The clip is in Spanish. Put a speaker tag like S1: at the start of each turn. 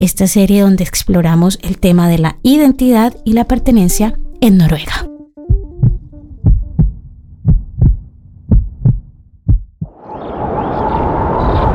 S1: esta serie donde exploramos el tema de la identidad y la pertenencia en Noruega.